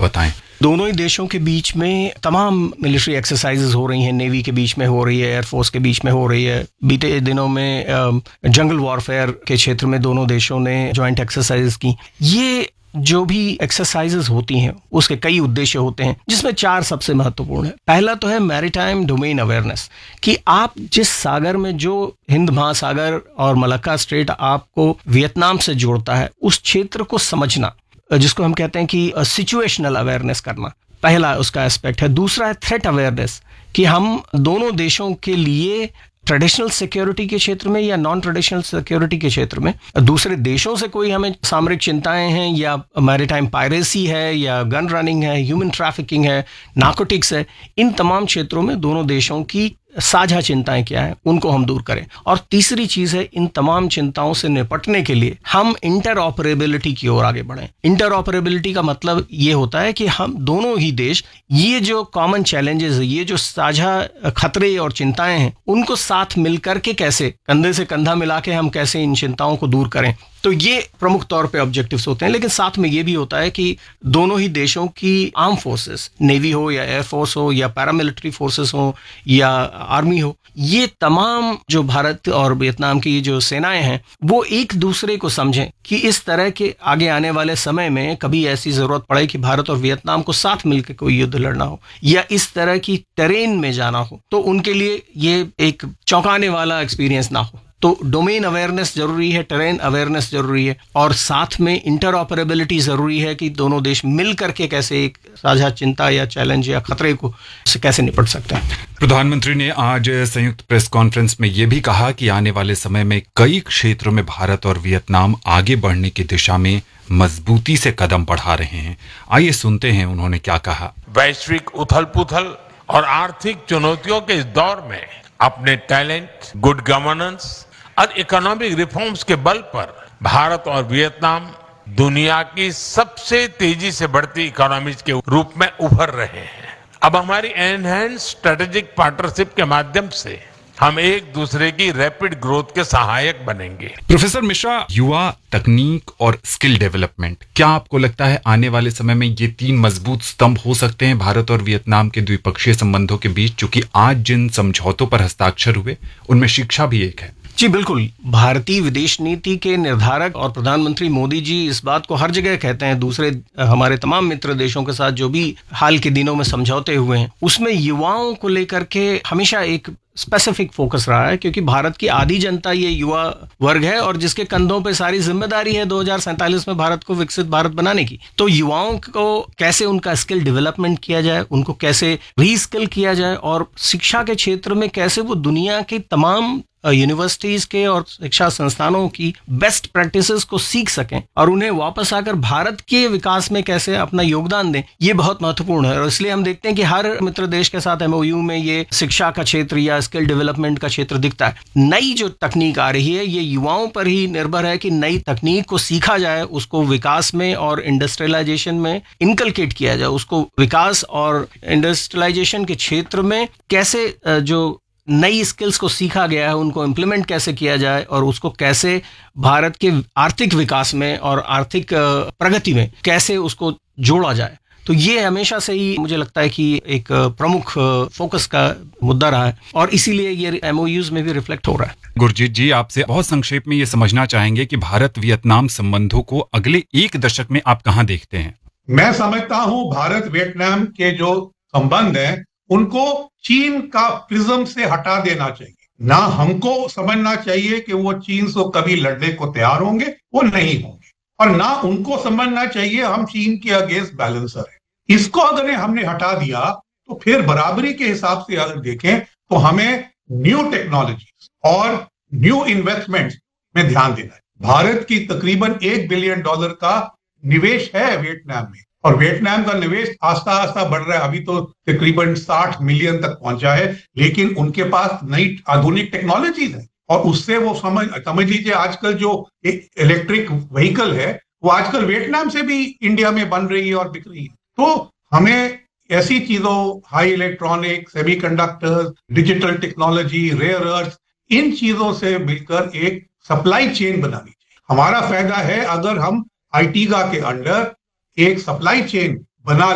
बताएं। दोनों ही देशों के बीच में तमाम मिलिट्री एक्सरसाइजेज हो रही हैं, नेवी के बीच में हो रही है, एयरफोर्स के बीच में हो रही है। बीते दिनों में जंगल वॉरफेयर के क्षेत्र में दोनों देशों ने जॉइंट एक्सरसाइजेज की। ये जो भी एक्सरसाइजेज होती हैं उसके कई उद्देश्य होते हैं, जिसमें 4 सबसे महत्वपूर्ण है। पहला तो है मैरीटाइम डोमेन अवेयरनेस, कि आप जिस सागर में, जो हिंद महासागर और मलक्का स्ट्रेट आपको वियतनाम से जोड़ता है, उस क्षेत्र को समझना, जिसको हम कहते हैं कि सिचुएशनल अवेयरनेस करना, पहला उसका एस्पेक्ट है। दूसरा है थ्रेट अवेयरनेस, कि हम दोनों देशों के लिए ट्रेडिशनल सिक्योरिटी के क्षेत्र में या नॉन ट्रेडिशनल सिक्योरिटी के क्षेत्र में दूसरे देशों से कोई हमें सामरिक चिंताएं हैं, या मैरीटाइम पायरेसी है, या गन रनिंग है, ह्यूमन ट्रैफिकिंग है, नार्कोटिक्स है, इन तमाम क्षेत्रों में दोनों देशों की साझा चिंताएं क्या हैं, उनको हम दूर करें। और तीसरी चीज है, इन तमाम चिंताओं से निपटने के लिए हम इंटरऑपरेबिलिटी की ओर आगे बढ़ें। इंटरऑपरेबिलिटी का मतलब ये होता है कि हम दोनों ही देश ये जो कॉमन चैलेंजेस है, ये जो साझा खतरे और चिंताएं हैं, उनको साथ मिलकर के कैसे, कंधे से कंधा मिला के हम कैसे इन चिंताओं को दूर करें। तो ये प्रमुख तौर पे ऑब्जेक्टिव्स होते हैं। लेकिन साथ में ये भी होता है कि दोनों ही देशों की आर्म फोर्सेस, नेवी हो या एयरफोर्स हो या पैरामिलिट्री फोर्सेस हो या आर्मी हो, ये तमाम जो भारत और वियतनाम की जो सेनाएं हैं, वो एक दूसरे को समझें कि इस तरह के आगे आने वाले समय में कभी ऐसी जरूरत पड़े कि भारत और वियतनाम को साथ मिलकर कोई युद्ध लड़ना हो या इस तरह की टेरेन में जाना हो, तो उनके लिए ये एक चौंकाने वाला एक्सपीरियंस ना हो। तो डोमेन अवेयरनेस जरूरी है, टेरेन अवेयरनेस जरूरी है, और साथ में इंटरऑपरेबिलिटी जरूरी है कि दोनों देश मिल करके कैसे एक साझा चिंता या चैलेंज या खतरे को से कैसे निपट सकते हैं। प्रधानमंत्री ने आज संयुक्त प्रेस कॉन्फ्रेंस में यह भी कहा कि आने वाले समय में कई क्षेत्रों में भारत और वियतनाम आगे बढ़ने की दिशा में मजबूती से कदम बढ़ा रहे हैं। आइए सुनते हैं उन्होंने क्या कहा। वैश्विक उथल-पुथल और आर्थिक चुनौतियों के इस दौर में अपने टैलेंट, गुड गवर्नेंस और इकोनॉमिक रिफॉर्म्स के बल पर भारत और वियतनाम दुनिया की सबसे तेजी से बढ़ती इकोनॉमीज के रूप में उभर रहे हैं। अब हमारी एनहांस स्ट्रेटेजिक पार्टनरशिप के माध्यम से हम एक दूसरे की रैपिड ग्रोथ के सहायक बनेंगे। प्रोफेसर मिश्रा, युवा, तकनीक और स्किल डेवलपमेंट, क्या आपको लगता है आने वाले समय में ये 3 मजबूत स्तंभ हो सकते हैं भारत और वियतनाम के द्विपक्षीय संबंधों के बीच? चूंकि आज जिन समझौतों पर हस्ताक्षर हुए उनमें शिक्षा भी एक है। जी बिल्कुल। भारतीय विदेश नीति के निर्धारक और प्रधानमंत्री मोदी जी इस बात को हर जगह कहते हैं, दूसरे हमारे तमाम मित्र देशों के साथ जो भी हाल के दिनों में समझौते हुए हैं, उसमें युवाओं को लेकर के हमेशा एक स्पेसिफिक फोकस रहा है, क्योंकि भारत की आधी जनता ये युवा वर्ग है और जिसके कंधों पे सारी जिम्मेदारी है 2047 में भारत को विकसित भारत बनाने की। तो युवाओं को कैसे उनका स्किल डेवलपमेंट किया जाए, उनको कैसे रीस्किल किया जाए, और शिक्षा के क्षेत्र में कैसे वो दुनिया की तमाम यूनिवर्सिटीज के और शिक्षा संस्थानों की बेस्ट प्रैक्टिसेस को सीख सकें और उन्हें वापस आकर भारत के विकास में कैसे अपना योगदान दें, ये बहुत महत्वपूर्ण है। और इसलिए हम देखते हैं कि हर मित्र देश के साथ एमओयू में ये शिक्षा का क्षेत्र या स्किल डेवलपमेंट का क्षेत्र दिखता है। नई जो तकनीक आ रही है, ये युवाओं पर ही निर्भर है कि नई तकनीक को सीखा जाए, उसको विकास में और इंडस्ट्रियलाइजेशन में इनकलकेट किया जाए, उसको विकास और इंडस्ट्रियलाइजेशन के क्षेत्र में कैसे जो नई स्किल्स को सीखा गया है उनको इम्प्लीमेंट कैसे किया जाए और उसको कैसे भारत के आर्थिक विकास में और आर्थिक प्रगति में कैसे उसको जोड़ा जाए। तो ये हमेशा से ही मुझे लगता है कि एक प्रमुख फोकस का मुद्दा रहा है और इसीलिए ये एमओयूज में भी रिफ्लेक्ट हो रहा है। गुरजीत जी, आपसे बहुत संक्षेप में ये समझना चाहेंगे कि भारत वियतनाम संबंधों को अगले 1 दशक में आप कहाँ देखते हैं? मैं समझता हूँ भारत वियतनाम के जो संबंध है उनको चीन का प्रिज्म से हटा देना चाहिए। ना हमको समझना चाहिए कि वो चीन से कभी लड़ने को तैयार होंगे, वो नहीं होंगे, और ना उनको समझना चाहिए हम चीन के अगेंस्ट बैलेंसर है। इसको अगर हमने हटा दिया तो फिर बराबरी के हिसाब से अगर देखें तो हमें न्यू टेक्नोलॉजी और न्यू इन्वेस्टमेंट में ध्यान देना है। भारत की तकरीबन $1 बिलियन का निवेश है वियतनाम में और वियतनाम का निवेश आस्ता आस्ता बढ़ रहा है। अभी तो तकरीबन 60 मिलियन तक पहुंचा है, लेकिन उनके पास नई आधुनिक टेक्नोलॉजीज है और उससे वो समझ लीजिए आजकल जो इलेक्ट्रिक व्हीकल है वो आजकल वियतनाम से भी इंडिया में बन रही है और बिक रही है। तो हमें ऐसी चीजों, high electronic, semiconductors, digital technology, rare earth, इन चीजों से मिलकर एक सप्लाई चेन बनानी चाहिए। हमारा फायदा है अगर हम आईटीगा के अंडर एक सप्लाई चेन बना